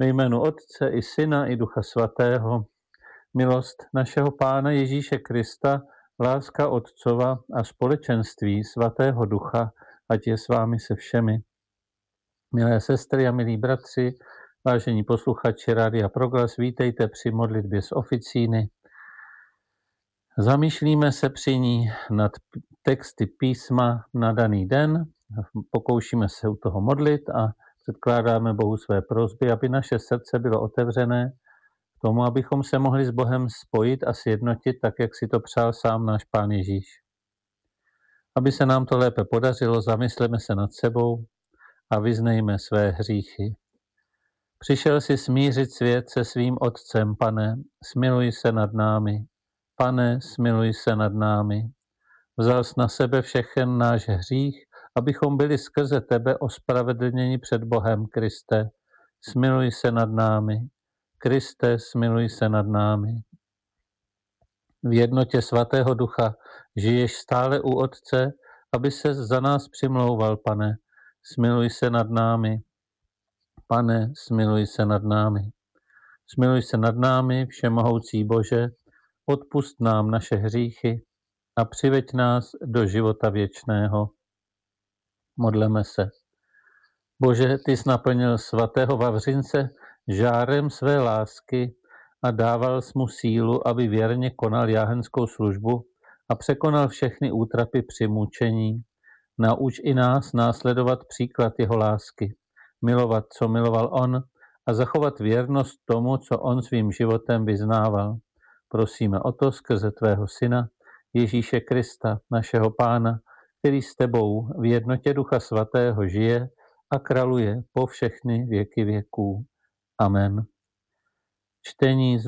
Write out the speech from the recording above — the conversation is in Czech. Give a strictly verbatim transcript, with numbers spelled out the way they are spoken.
Ve jménu Otce i Syna i Ducha Svatého, milost našeho Pána Ježíše Krista, láska Otcova a společenství Svatého Ducha, ať je s vámi se všemi. Milé sestry a milí bratři, vážení posluchači Rádia Proglas, vítejte při modlitbě z oficíny. Zamýšlíme se při ní nad texty písma na daný den, pokoušíme se u toho modlit a předkládáme Bohu své prosby, aby naše srdce bylo otevřené k tomu, abychom se mohli s Bohem spojit a sjednotit, tak jak si to přál sám náš Pán Ježíš. Aby se nám to lépe podařilo, zamysleme se nad sebou a vyznejme své hříchy. Přišel si smířit svět se svým Otcem, Pane, smiluj se nad námi. Pane, smiluj se nad námi. Vzal jsi na sebe všechen náš hřích, abychom byli skrze tebe ospravedlněni před Bohem, Kriste. Smiluj se nad námi. Kriste, smiluj se nad námi. V jednotě Svatého Ducha žiješ stále u Otce, aby se za nás přimlouval, Pane. Smiluj se nad námi. Pane, smiluj se nad námi. Smiluj se nad námi, všemohoucí Bože, odpusť nám naše hříchy a přiveď nás do života věčného. Modleme se. Bože, ty jsi naplnil svatého Vavřince žárem své lásky a dával jsi mu sílu, aby věrně konal jáhenskou službu a překonal všechny útrapy při mučení. Nauč i nás následovat příklad jeho lásky, milovat, co miloval on, a zachovat věrnost tomu, co on svým životem vyznával. Prosíme o to skrze tvého Syna, Ježíše Krista, našeho Pána, který s tebou v jednotě Ducha Svatého žije a králuje po všechny věky věků. Amen. Čtení z